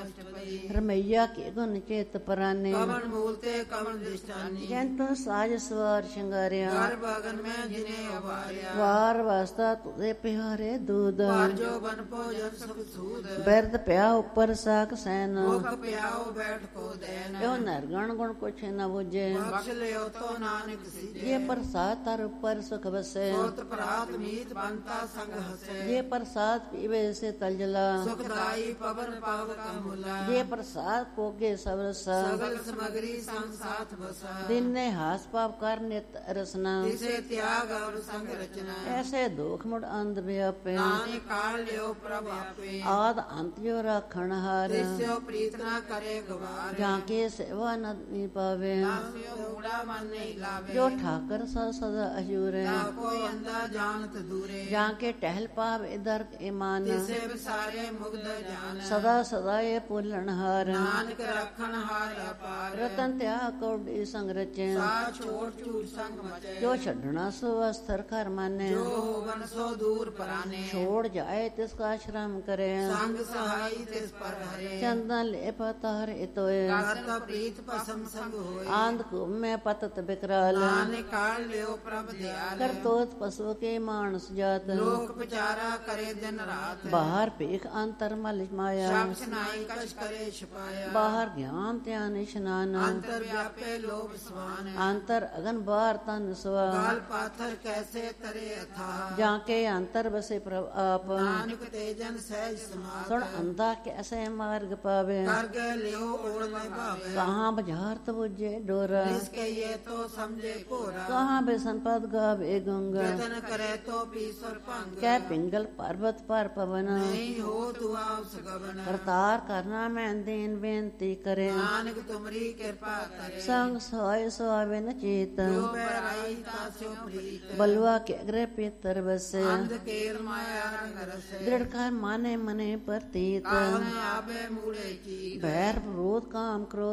ਰਮਈਆ ਕੇ ਗੁਣ ਚੇਤ ਪਰਾਨੇ ਕਵਨ ਮੂਲ ਤੇ ਕਵਨ ਦਿਸ਼ਟਾਨੀ ਜੈਂਤੋਂ ਸਾਜ ਸਵਾਰ ਸ਼ਿੰਗਾਰਿਆ ਹਰ ਬਾਗਨ ਮੈਂ ਜਿਨੇ ਉਬਾਰਿਆ ਵਾਰ ਵਾਸਤਾ ਤੁਦੇ ਪਿਆਰੇ ਦੂਦ ਵਾਰ ਜੋ ਬਨ ਭੋਜਨ ਸੁਖ ਸੂਦ ਬਿਰਦ ਪਿਆ ਉੱਪਰ ਸਾਕ ਸੈਨ ਮੁਖ ਪਿਆਓ ਬੈਠ ਕੋ ਦੇਨ ਇਹੋ ਨਰਗਣ ਗੁਣ ਕੁਛ ਨ ਬੁਝੇ ਬਖਸ਼ ਲਿਓ ਤੋ ਨਾਨਕ ਸੀਜੇ ਜੇ ਪ੍ਰਸਾਦ ਤਰ ਉੱਪਰ ਸੁਖ ਵਸੈ ਸੁਰਤ ਪ੍ਰਾਤ ਮੀਤ ਬੰਤਾ ਸੰਗ ਹਸੈ ਜੇ ਪ੍ਰਸਾਦ ਪੀਵੇ ਸੇ ਤਲਜਲਾ ਸੁਖਦਾਈ ਪਵਨ ਪਾਵ ਕਮੁਲਾ ਜੇ ਪ੍ਰਸਾਦ ਪੋਗੇ ਸਭ ਰਸਾ ਸਗਲ ਸਮਗਰੀ ਸੰਗ ਸਾਥ ਬਸਾ ਦਿਨ ਨੇ ਹਾਸ ਪਾਪ ਕਰ ਨਿਤ ਰਸਨਾ ਤਿਸੇ ਤਿਆਗ ਔਰ ਸੰਗ ਰਚਨਾ ਐਸੇ ਦੁਖ ਮੁੜ ਅੰਧ ਵਿਆਪੇ ਨਾਨਕ ਕਾਲ ਲਿਓ ਪ੍ਰਭ ਆਪੇ ਆਦ ਅੰਤ ਜੋ ਰਾਖਣ ਹਾਰ ਤਿਸਿਓ ਪ੍ਰੀਤ ਨਾ ਕਰੇ ਗਵਾਰ ਜਾਂ ਕੇ ਸੇਵਾ ਨ ਨੀ ਪਾਵੇ ਨਾਸਿਓ ਮੂੜਾ ਮਨ ਨਹੀਂ ਲਾਵੇ ਜੋ ਠਾਕਰ ਸਦਾ ਅਜੂਰੇ ਨਾ ਕੋਈ ਅੰਦਾ ਜਾਣਤ ਦੂਰੇ ਜਾਂ ਕੇ ਟਹਿਲ ਪਾਵੇ ਦਰ ਇਮਾਨ ਤਿਸੇ ਵਿਸਾਰੇ ਮੁਗਧ ਜਾਨ ਸਦਾ ਸਦਾ ਇਹ ਪੁੱਲਣ ਹਾਰ ਨਾਨਕ ਰੱਖਣ ਹਾਰ ਅਪਾਰ ਰਤਨ ਤਿਆ ਕੌਡੀ ਸੰਗ ਰਚੇ ਸਾ ਛੋੜ ਝੂਠ ਸੰਗ ਮਚੇ ਜੋ ਛੱਡਣਾ ਸੋ ਅਸਥਰ ਕਰ ਮਾਨੇ ਜੋ ਹੋਵਨ ਸੋ ਦੂਰ ਪਰਾਨੇ ਛੋੜ ਜਾਏ ਤਿਸ ਕਾ ਸ਼ਰਮ ਕਰੇ ਸੰਗ ਸਹਾਈ ਤਿਸ ਪਰ ਹਰੇ ਚੰਦਨ ਲੈ ਪਤਾਰ ਇਤੋਏ ਕਾਤ ਪ੍ਰੀਤ ਪਸਮ ਸੰਗ ਹੋਏ ਆਂਦ ਘੁਮੇ ਪਤਤ ਬਿਕਰਾਲ ਨਾਨਕ ਕਾਲ ਲਿਓ ਪ੍ਰਭ ਦਿਆਲ ਕਰ ਤੋਤ ਪਸੂ ਕੇ ਮਾਨਸ ਜਾਤ ਲੋਕ ਵਿਚਾਰਾ ਕਰੇ ਦਿਨ ਰਾਤ ਬਾਹਰ ਭੇਖ ਅੰਤਰ ਮਲ ਮਾਇਆ ਸ਼ਬਦ ਨਾਈ ਕਛ ਕਰੇ ਛਪਾਇਆ ਬਾਹਰ ਗਿਆਨ ਧਿਆਨ ਇਸ਼ਨਾਨ ਅੰਤਰ ਵਿਆਪੇ ਲੋਭ ਸਵਾਨ ਅੰਤਰ ਅਗਨ ਬਾਹਰ ਤਨ ਸਵਾ ਕਾਲ ਪਾਥਰ ਕੈਸੇ ਤਰੇ ਅਥਾ ਜਾਂ ਕੇ ਅੰਤਰ ਬਸੇ ਪ੍ਰਭ ਆਪ ਨਾਨਕ ਤੇਜਨ ਸਹਿਜ ਸਮਾਤ ਸੁਣ ਅੰਧਾ ਕੈਸੇ ਮਾਰਗ ਪਾਵੇ ਕਰ ਗਏ ਲਿਓ ਓੜ ਨਿਭਾਵੇ ਕਹਾਂ ਬਜ਼ਾਰ ਤਬੁਝੇ ਡੋਰਾ ਇਸ ਕਹੀਏ ਤੋ ਸਮਝੇ ਘੋਰਾ ਕਹਾਂ ਬੇਸਨ ਪਦ ਗਾਵੇ ਗੰਗਾ ਜਤਨ ਕਰੇ ਤੋ ਪੀਸਰ ਭੰਗ ਕਹਿ ਪਿੰਗਲ ਪਰਬਤ ਪਰ ਪਵਨ ਨਹੀਂ ਹੋ ਤੂੰ ਆਪ ਸਗਵਨ ਕਰਤਾਰ ਕਰਨਾ ਮੈਂ ਦੇਨ ਬੇਨਤੀ ਕਰੇ ਨਾਨਕ ਤੁਮਰੀ ਕਿਰਪਾ ਕਰੇ ਸੰਗ ਸੋਇ ਸੁਆਵੇ ਨ ਚੇਤ ਜੋ ਬੈਰਾਈ ਤਾਸਿਓ ਪ੍ਰੀਤ ਬਲਵਾ ਕੇ ਅਗਰੇ ਪੇਤਰ ਬਸੇ ਅੰਧ ਕੇਲ ਮਾਇਆ ਰੰਗ ਰਸੇ ਦ੍ਰਿੜ ਕਰ ਮਾਨੇ ਮਨੇ ਪ੍ਰਤੀਤ ਕਾਲ ਆਵੇ ਮੂੜੇ ਕੀ ਭੈਰ ਵਿਰੋਧ ਕਾਮ ਕ੍ਰੋਧ